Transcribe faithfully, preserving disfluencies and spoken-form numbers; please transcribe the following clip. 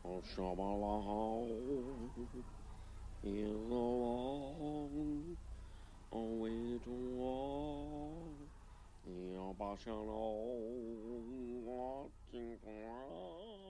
Shabala is a long way to walk. Yeah, Barcelona, watching for